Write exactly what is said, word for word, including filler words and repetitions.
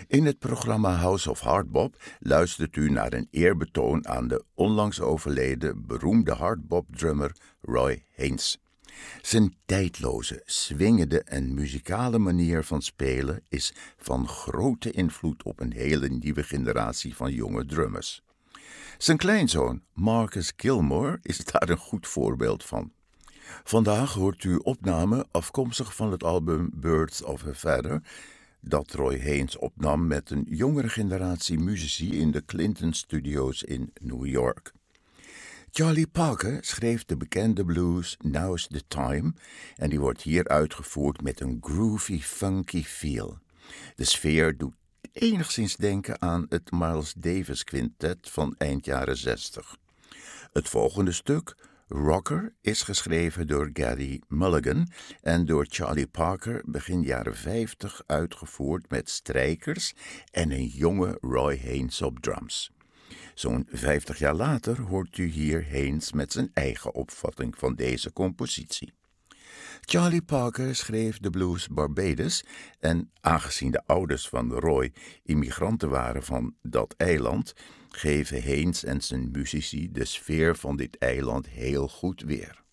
In het programma House of Hardbop luistert u naar een eerbetoon aan de onlangs overleden beroemde hardbop-drummer Roy Haynes. Zijn tijdloze, swingende en muzikale manier van spelen is van grote invloed op een hele nieuwe generatie van jonge drummers. Zijn kleinzoon Marcus Gilmore is daar een goed voorbeeld van. Vandaag hoort u opname afkomstig van het album Birds of a Feather, dat Roy Haynes opnam met een jongere generatie muzici in de Clinton Studios in New York. Charlie Parker schreef de bekende blues Now's the Time en die wordt hier uitgevoerd met een groovy, funky feel. De sfeer doet enigszins denken aan het Miles Davis Quintet van eind jaren zestig. Het volgende stuk, Rocker, is geschreven door Gary Mulligan en door Charlie Parker begin jaren vijftig uitgevoerd met strijkers en een jonge Roy Haynes op drums. Zo'n vijftig jaar later hoort u hier Haynes met zijn eigen opvatting van deze compositie. Charlie Parker schreef de blues Barbados en aangezien de ouders van Roy immigranten waren van dat eiland, geven Haynes en zijn muzici de sfeer van dit eiland heel goed weer.